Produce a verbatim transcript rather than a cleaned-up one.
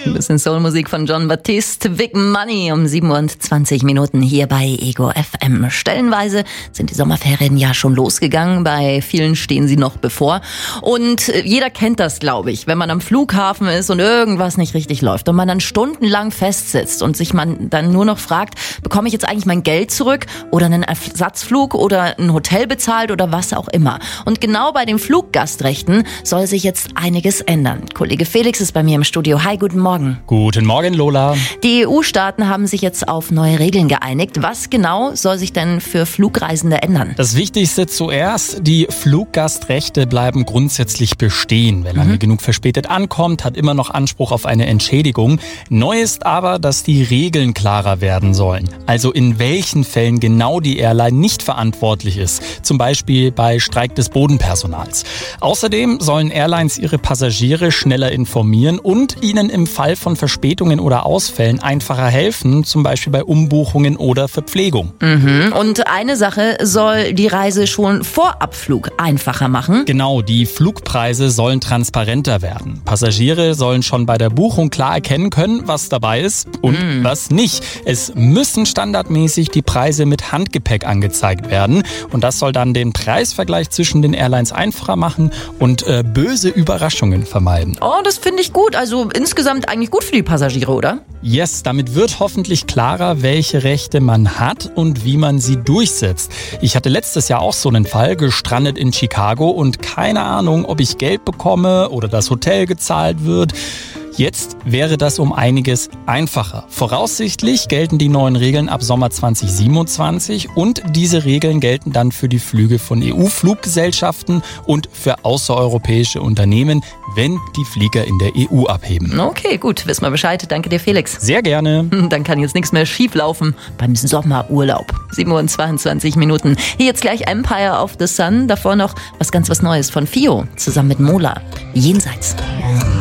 Ein bisschen Soulmusik von Jon Batiste, Big Money um siebenundzwanzig Minuten hier bei Ego F M. Stellenweise sind die Sommerferien ja schon losgegangen, bei vielen stehen sie noch bevor. Und jeder kennt das, glaube ich, wenn man am Flughafen ist und irgendwas nicht richtig läuft und man dann stundenlang festsitzt und sich man dann nur noch fragt, bekomme ich jetzt eigentlich mein Geld zurück oder einen Ersatzflug oder ein Hotel bezahlt oder was auch immer. Und genau bei den Fluggastrechten soll sich jetzt einiges ändern. Kollege Felix ist bei mir im Studio. Hi, guten Morgen. Guten Morgen, Lola. Die E U-Staaten haben sich jetzt auf neue Regeln geeinigt. Was genau soll sich denn für Flugreisende ändern? Das Wichtigste zuerst, die Fluggastrechte bleiben grundsätzlich bestehen. Wer lange mhm. genug verspätet ankommt, hat immer noch Anspruch auf eine Entschädigung. Neu ist aber, dass die Regeln klarer werden sollen. Also in welchen Fällen genau die Airline nicht verantwortlich ist. Zum Beispiel bei Streik des Bodenpersonals. Außerdem sollen Airlines ihre Passagiere schneller informieren und ihnen im Fall von Verspätungen oder Ausfällen einfacher helfen, zum Beispiel bei Umbuchungen oder Verpflegung. Mhm. Und eine Sache soll die Reise schon vor Abflug einfacher machen. Genau, die Flugpreise sollen transparenter werden. Passagiere sollen schon bei der Buchung klar erkennen können, was dabei ist und mhm. was nicht. Es müssen standardmäßig die Preise mit Handgepäck angezeigt werden und das soll dann den Preisvergleich zwischen den Airlines einfacher machen und äh, böse Überraschungen vermeiden. Oh, das finde ich gut. Also insgesamt eigentlich gut für die Passagiere, oder? Yes, damit wird hoffentlich klarer, welche Rechte man hat und wie man sie durchsetzt. Ich hatte letztes Jahr auch so einen Fall, gestrandet in Chicago und keine Ahnung, ob ich Geld bekomme oder das Hotel gezahlt wird. Jetzt wäre das um einiges einfacher. Voraussichtlich gelten die neuen Regeln ab Sommer zwanzig siebenundzwanzig und diese Regeln gelten dann für die Flüge von E U-Fluggesellschaften und für außereuropäische Unternehmen, wenn die Flieger in der E U abheben. Okay, gut, wissen wir Bescheid. Danke dir, Felix. Sehr gerne. Dann kann jetzt nichts mehr schief laufen beim Sommerurlaub. sieben Uhr zweiundzwanzig Minuten. Hier jetzt gleich Empire of the Sun. Davor noch was ganz was Neues von Fio zusammen mit Mola. Jenseits.